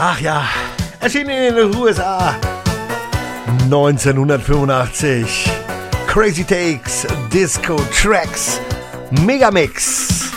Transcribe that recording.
Ach ja, erschienen in den USA 1985. Crazy Takes, Disco Tracks, Megamix.